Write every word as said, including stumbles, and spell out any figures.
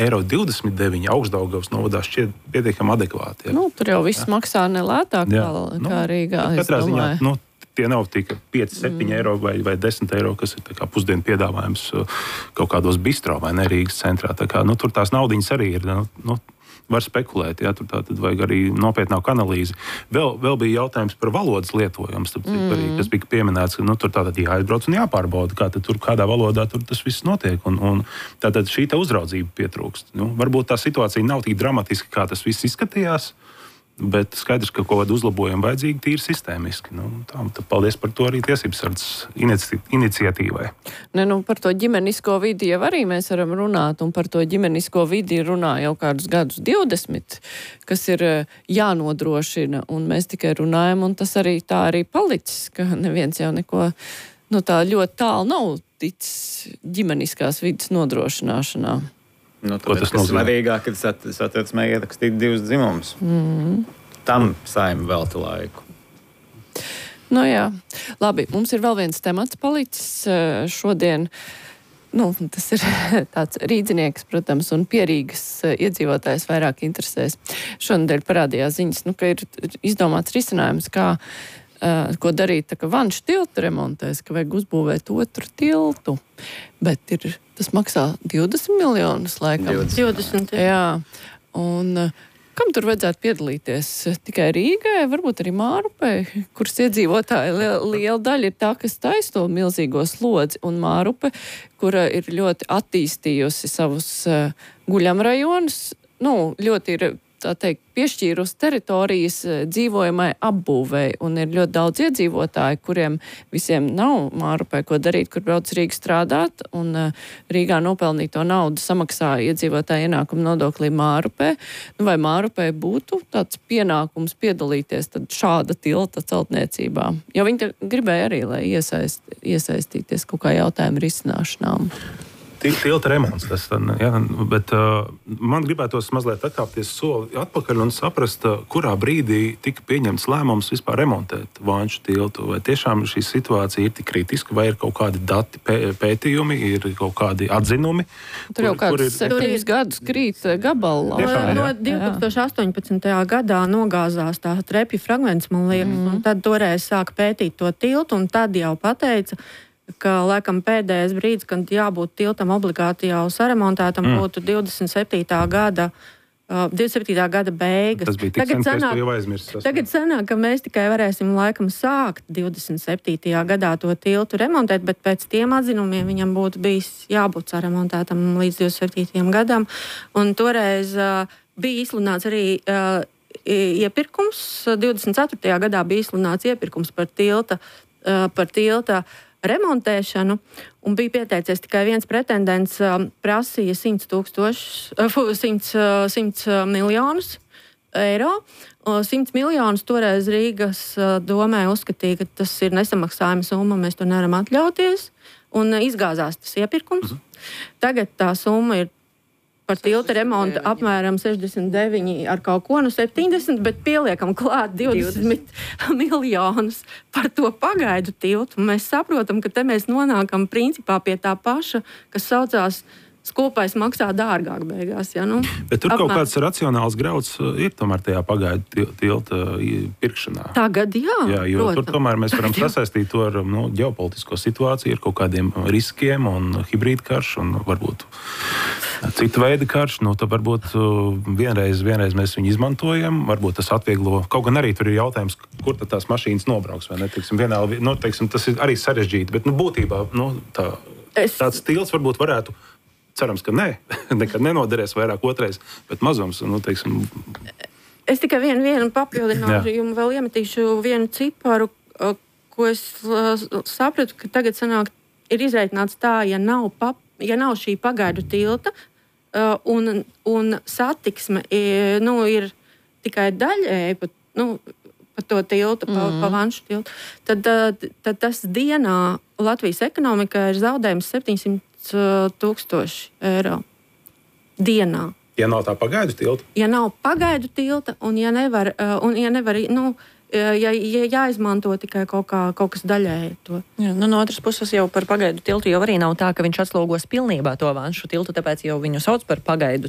eiro divdesmit deviņi Augstdaugavas novadā šķiet pietiekami adekvāti. Ja? Nu, tur jau viss jā. Maksā nelētāk kā, nu, kā Rīgā. Katrā ziņā, nu, tie nav tikai pieci, septiņi eiro vai, vai desmit eiro, kas ir tā kā pusdienu piedāvājums kaut kādos bistro vai ne Rīgas centrā. Tā kā, nu, tur tās naudiņas arī ir. Nu, var spekulēt, ja, tur tā tad vajag arī nopietnāku analīzi. Vēl, vēl bija jautājums par valodas lietojumu, mm. arī, kas bija pieminēts, ka nu, tur tātad jāaizbrauc un jāpārbauda, kā tad tur, kādā valodā tur tas viss notiek. Un, un tātad šī te uzraudzība pietrūkst. Nu, varbūt tā situācija nav tik dramatiski, kā tas viss izskatījās, bet skaidrs, ka kaut kāda uzlabojuma vajadzīga tīri sistēmiski. Nu, tā, tad paldies par to arī tiesības sardzes inici, iniciatīvai. Ne, nu, par to ģimenisko vidi jau arī mēs varam runāt, un par to ģimenisko vidi runā jau kādus gadus divdesmit, kas ir jānodrošina, un mēs tikai runājam, un tas arī tā arī palicis, ka neviens jau neko nu, tā ļoti tālu nav ticis ģimeniskās vidas nodrošināšanā. Nu, tāpēc, tas ir svarīgāk, ka satversmē ierakstīt divus dzimumus. Mm. Tam Saeima velta laiku. Nu jā, labi, mums ir vēl viens temats palicis šodien. Nu, tas ir tāds rīdzinieks, protams, un Pierīgas iedzīvotājs vairāk interesēs. Šonadēļ parādījās ziņas, nu, ka ir izdomāts risinājums, kā Uh, ko darīt, tā kā Vanšu tiltu remontēs, ka vajag uzbūvēt otru tiltu. Bet ir, tas maksā divdesmit miljonus laikam. divdesmit. Jā. Un uh, kam tur vajadzētu piedalīties? Tikai Rīgai, varbūt arī Mārupei, kuras iedzīvotāji liela, liela daļa ir tā, kas taisa to milzīgo slodzi. Un Mārupe, kura ir ļoti attīstījusi savus uh, guļamrajonus, nu, ļoti ir tā teikt, piešķīrus teritorijas dzīvojamai apbūvēi, un ir ļoti daudz iedzīvotāji, kuriem visiem nav Mārupē, ko darīt, kur brauc Rīgā strādāt, un Rīgā nopelnīto naudu samaksā iedzīvotāju ienākumu nodoklī Mārupē. Nu, vai Mārupē būtu tāds pienākums piedalīties tad šāda tilta celtniecībā? Jo viņi gribēja arī, lai iesaist, iesaistīties kaut kā jautājumu risināšanām. Tilta remonts, tas tad, ja, bet uh, man gribētos mazliet atkāpties soli atpakaļ un saprast, uh, kurā brīdī tika pieņemts lēmums vispār remontēt Vanšu tiltu. Vai tiešām šī situācija ir tik kritiska, vai ir kaut kādi dati, pē, pētījumi, ir kaut kādi atzinumi? Tur jau kur, kāds septiņus gadus krīt gabalā. Tiešām, no divi tūkstoši astoņpadsmitajā gadā nogāzās tā trepju fragments, man liekas, mm. un tad toreiz sāka pētīt to tiltu, un tad jau pateica, ka, laikam, pēdējais brīdis, kad jābūt tiltam obligāti jau saremontētam, mm. būtu divdesmit septītā gada, uh, divdesmit septītā gada beigas. Tas bija tik tagad sen, ka es sanāk, to jau aizmirstu. Tagad sanāk, ka mēs tikai varēsim, laikam, sākt divdesmit septītajā gadā to tiltu remontēt, bet pēc tiem atzinumiem viņam būtu bijis jābūt saremontētam līdz divdesmit septītajam gadam. Un toreiz uh, bija izsludināts arī uh, iepirkums. divdesmit ceturtajā gadā bija izsludināts iepirkums par tilta, uh, par tilta remontēšanu, un bija pieteicies tikai viens pretendents, prasīja simts tūkstošus, simts miljonus eiro. simts miljonus toreiz Rīgas domē uzskatīja, ka tas ir nesamaksājuma summa, mēs to nevaram atļauties, un izgāzās tas iepirkums. Mhm. Tagad tā summa ir par tilta remontu apmēram sešdesmit deviņi ar kaut ko, nu septiņdesmit, bet pieliekam klāt divdesmit miljonus par to pagaidu tiltu. Mēs saprotam, ka te mēs nonākam principā pie tā paša, kas saucās skopais maksā dārgāk beigās. Ja? Nu, bet tur apmēr... kaut kāds racionāls grauds ir tomēr tajā pagaidu tilta pirkšanā. Tagad jā, jā jo protams. Tur tomēr mēs varam sasaistīt to ar nu, ģeopolitisko situāciju, ar kaut kādiem riskiem un hibrīdkarš un varbūt citu veidu karš. Nu, tad varbūt vienreiz, vienreiz mēs viņu izmantojam, varbūt tas atvieglo. Kaut gan arī tur ir jautājums, kur tad tās mašīnas nobrauks. Vai ne? Teiksim, vienā, nu, teiksim, tas ir arī sarežģīti, bet nu, būtībā nu, tā, es... tāds tilts varbūt varētu. Cerams, ka nē, nekad nenoderēs vairāk otrais, bet mazums, nu, teiksim... Es tikai vienu, vienu papildinājumu vēl iemetīšu vienu ciparu, ko es sapratu, ka tagad sanāk, ir izreikināts tā, ja nav, pap, ja nav šī pagaidu tilta un, un satiksme nu, ir tikai daļēji pat, nu, pa to tiltu, pa, mm. pa Vanšu tiltu, tad, tad tas dienā Latvijas ekonomikā ir zaudējums septiņsimt tūkstoši eiro dienā. Ja nav tā pagaidu tilta? Ja nav pagaidu tilta un ja nevar, un ja nevar, nu, ja, ja jāizmanto tikai kaut, kā, kaut kas daļēji to. Jā, nu, no otras puses jau par pagaidu tiltu jau arī nav tā, ka viņš atslogos pilnībā to Vanšu tiltu, tāpēc jau viņu sauc par pagaidu